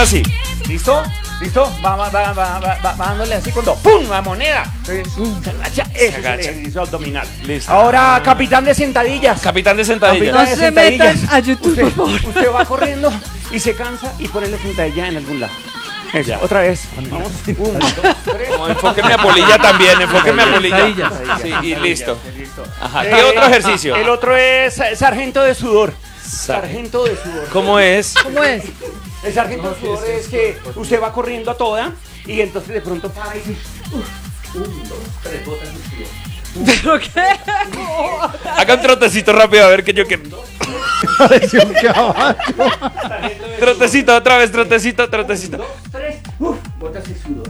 ahora sí. ¿Listo? ¿Listo? Va dándole así con dos. ¡Pum! La moneda. Entonces, se agacha. Ese es el ejercicio abdominal. Listo. Ahora, capitán de sentadillas. Capitán de sentadillas. No se metan a YouTube, por favor. Usted va corriendo y se cansa y pone la sentadilla en algún lado. Eso, Ya. otra vez. Vamos. 1, 2, 3. Como enfóqueme a polilla también, enfóqueme a polilla. Sí, y listo. Ajá, ¿qué otro ejercicio? El otro es sargento de sudor. Sargento de sudor. ¿Cómo es? ¿Cómo es? El sargento de sudor es que usted va corriendo a toda y entonces de pronto para y dice 1, 2, 3 botas de sudor. ¿Pero qué? Haga un trotecito rápido a ver que yo quiero. Pareció un caballo. Trotecito, otra vez, trotecito, trotecito. 2, 3, botas de sudor.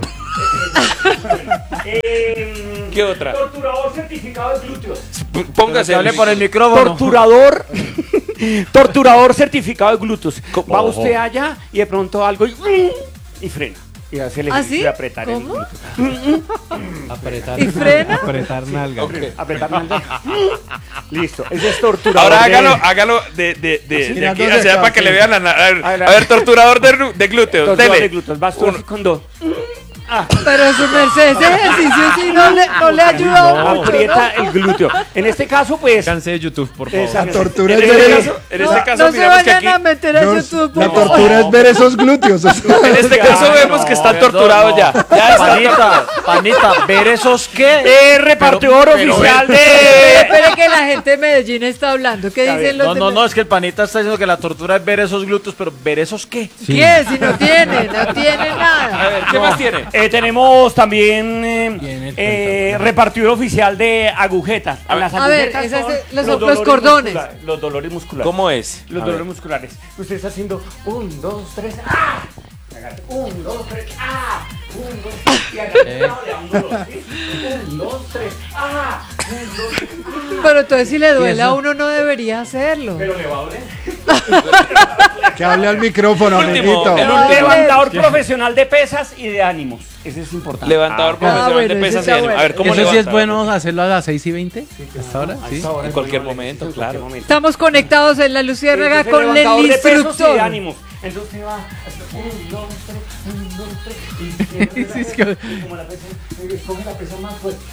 ¿Qué otra? Torturador certificado de glúteos. Póngase. Hable por el micrófono. Torturador certificado de glúteos. ¿Cómo? Va usted allá y de pronto algo y frena. Y hace el ¿Ah, ejercicio sí? de apretar el ¿Cómo? glúteo. Apretar. ¿Y frena? Apretar nalga. Ok. Apretar nalga. Listo. Ese es torturador. Ahora de- hágalo de aquí mirando hacia allá hacia para que acá, le sí. vean a ver, torturador de glúteos. Torturador Dele. de glúteos. Vas tú así con dos. Pero su merced, ese ejercicio sí no le ayuda a uno mucho, Aprieta ¿no? el glúteo. En este caso, pues. Cansé de YouTube, por favor. esa- La tortura En es este ver, caso, No se miramos que vayan aquí. a meter a YouTube, por la favor. tortura es ver esos glúteos. En este caso vemos que están torturados ya. Ya están Panita, ver esos qué. Repartidor oficial de. Espere que la gente de Medellín está hablando. ¿Qué dicen los No, es que el panita está diciendo que la tortura es ver esos glúteos, pero ver esos qué. ¿Qué? Si no tiene A nada. ver, ¿qué más tiene? Tenemos también repartidor oficial de agujetas. Las A ver, agujetas esas son los dolores cordones. musculares, los dolores musculares. ¿Cómo es? Los dolores musculares. Usted está haciendo 1, 2, 3. ¡Ah! 1, 2, 3. ¡Ah! 1, 2, 3. Y agarra le da un dolor. 1, 2, 3. ¡Ah! 1, 2, 3. Pero entonces si le duele a uno no debería hacerlo. Pero le va a doler. Que hable al micrófono, Último, negrito. el último. Levantador profesional de pesas y de ánimos. Ese es importante. Levantador profesional bueno, de ese pesas y está ánimo. A ver, ¿cómo Eso sí es levanta? bueno hacerlo a las 6:20. ¿Hasta ahora? Sí. En cualquier momento, En claro. cualquier momento. Estamos conectados en la Luciérnaga Entonces, con levantador el de pesos y de instructor. ánimos. Entonces se va 1, 2, 3, 1, 2, 3 y como la pesa, escoge la pesa más fuerte.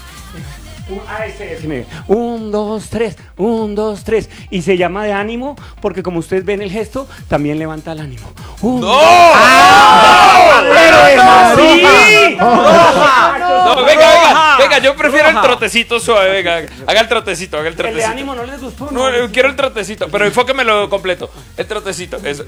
1, 2, 3, 1, 2, 3 y se llama de ánimo porque como ustedes ven el gesto también levanta el ánimo. ¡No! ¡Pero es así! No, venga, yo prefiero el trotecito suave, venga. Haga el trotecito, haga el El de trotecito. ánimo no les gustó. No, quiero el trotecito, pero enfóquemelo completo. El trotecito, eso.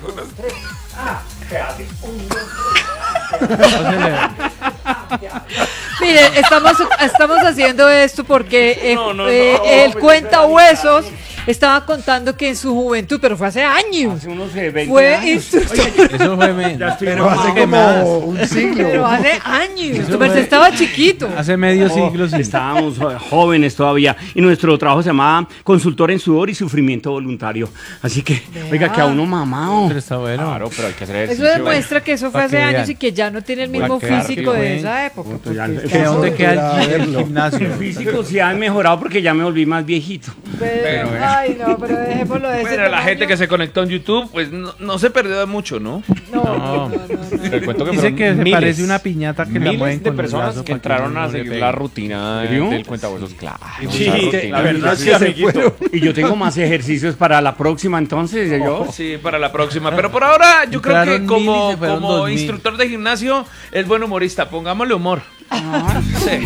Mire, estamos haciendo esto porque el cuenta huesos estaba contando que en su juventud, pero fue hace años, Hace unos 20 fue años. instructor. Eso fue menos. Pero hace como un siglo. Pero hace años. Tu merced estaba chiquito. Hace medio siglo, sí. Estábamos jóvenes todavía y nuestro trabajo se llamaba consultor en sudor y sufrimiento voluntario. Así que, oiga, que a uno mamado. Pero está bueno. Claro, pero hay que hacer Eso ejercicio. demuestra que eso fue Pa' hace que años vean. y que ya no tiene el mismo Pa' que físico vean. de esa época. Punto, ya. porque ¿De ¿De dónde queda el verlo. gimnasio? El físico sí ha mejorado porque ya me volví más viejito. Ay, no, pero dejémoslo de ese Bueno, la tamaño. gente que se conectó en YouTube, pues no se perdió de mucho, ¿no? No. Te cuento que Dice fueron que se miles, parece una piñata que la mueven miles de con los personas brazos que para entraron no a le seguir pegue. la rutina ¿Serio? del cuentahuesos. Claro. Sí, esa rutina. la verdad sí, amiguito. Y yo tengo más ejercicios para la próxima, entonces yo. Sí, para la próxima. Pero por ahora, yo creo que Entraron 1000 y se fueron como 2000. instructor de gimnasio, es buen humorista. Pongámosle humor. Sí.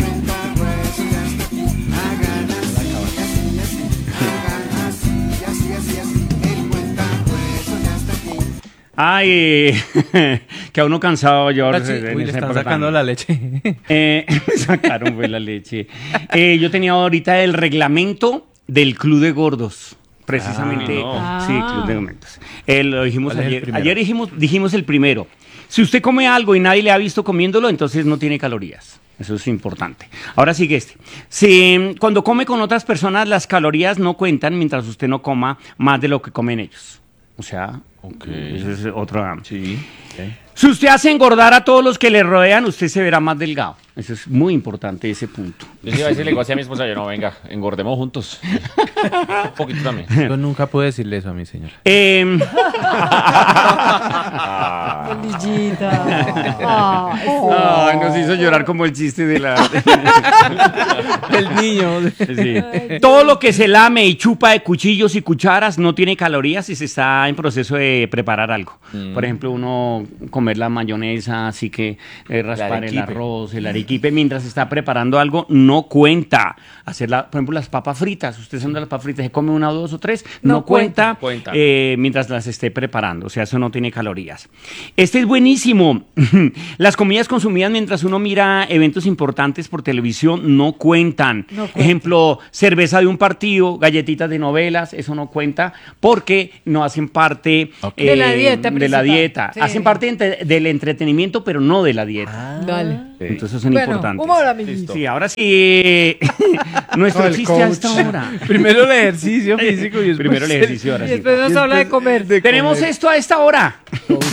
Ay, que a uno cansado yo. Ahora sí, uy, le están sacando la leche. Me sacaron fue la leche. Yo tenía ahorita el reglamento del Club de Gordos. Precisamente. no. Sí, Club de Gordos. Lo dijimos ¿Cuál es el ayer. primero? Ayer dijimos el primero. Si usted come algo y nadie le ha visto comiéndolo, entonces no tiene calorías. Eso es importante. Ahora sigue este. Si, cuando come con otras personas, las calorías no cuentan mientras usted no coma más de lo que comen ellos. O sea, eso es otra. Sí. Si usted hace engordar a todos los que le rodean, usted se verá más delgado. Eso es muy importante, ese punto. Yo sí iba a decirle igual a mi esposa, yo no, venga, engordemos juntos. Un poquito también. Yo nunca pude decirle eso a mi señora. Polillita. Ay, nos hizo llorar como el chiste de la... El niño. Sí. Todo lo que se lame y chupa de cuchillos y cucharas no tiene calorías si se está en proceso de preparar algo. Por ejemplo, uno comer la mayonesa, así que raspar el arroz, el arequipe, mientras está preparando algo, no cuenta. Hacer, por ejemplo, las papas fritas. Usted haciendo las papas fritas, se come una, dos o tres, no cuenta. Mientras las esté preparando. O sea, eso no tiene calorías. Este es buenísimo. Las comidas consumidas mientras uno mira eventos importantes por televisión no cuentan. Ejemplo, cerveza de un partido, galletitas de novelas, eso no cuenta porque no hacen parte de la dieta. De la dieta. Sí. Hacen parte del entretenimiento, pero no de la dieta. Dale. Entonces son importantes. Humor, amiguito. Sí, ahora sí. Nuestro chiste a esta hora. Primero el ejercicio físico y después primero el ejercicio. Ahora y después nos habla de comer. Tenemos esto a esta hora.